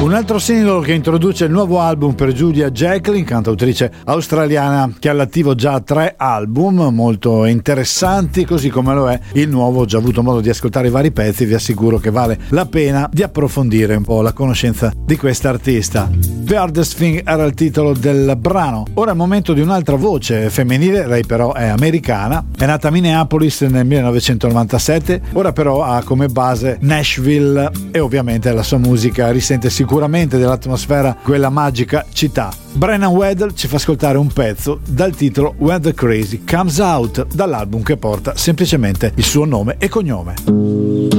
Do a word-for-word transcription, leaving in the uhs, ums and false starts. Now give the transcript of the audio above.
Un altro singolo che introduce il nuovo album per Julia Jacklin, cantautrice australiana che ha all'attivo già tre album molto interessanti, così come lo è il nuovo. Ho già avuto modo di ascoltare i vari pezzi, vi assicuro che vale la pena di approfondire un po' la conoscenza di questa artista. Weirdest Thing era il titolo del brano. Ora è il momento di un'altra voce femminile, lei però è americana, è nata a Minneapolis nel millenovecentonovantasette, ora però ha come base Nashville e ovviamente la sua musica risente sicuramente dell'atmosfera, quella magica città. Brennan Weddle ci fa ascoltare un pezzo dal titolo When the Crazy Comes Out, dall'album che porta semplicemente il suo nome e cognome.